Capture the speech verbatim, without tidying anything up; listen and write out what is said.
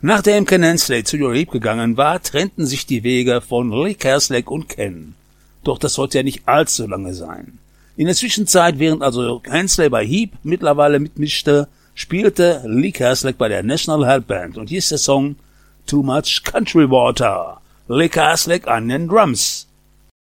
Nachdem Ken Hensley zu Europe gegangen war, trennten sich die Wege von Lee Kerslake und Ken. Doch das sollte ja nicht allzu lange sein. In der Zwischenzeit, während also Hensley bei Heap mittlerweile mitmischte, spielte Lee Kerslake bei der National Help Band. Und hier ist der Song Too Much Country Water. Lee Kerslake an den Drums.